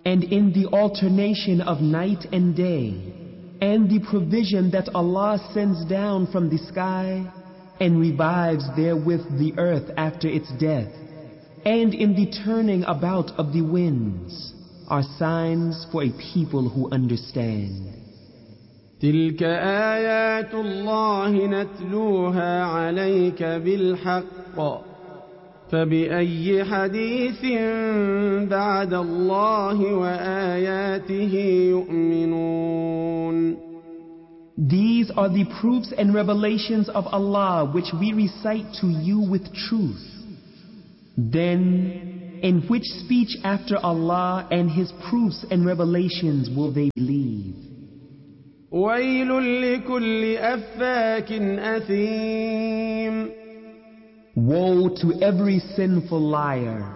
and in the alternation of night and day, and the provision that Allah sends down from the sky, and revives therewith the earth after its death, and in the turning about of the winds, are signs for a people who understand. تلك آيات الله نتلوها عليك بالحق فبأي حديث بعد الله وآياته يؤمنون. These are the proofs and revelations of Allah which we recite to you with truth. Then, in which speech after Allah and His proofs and revelations will they believe? ويل لكل أفاك أثيم. Woe to every sinful liar.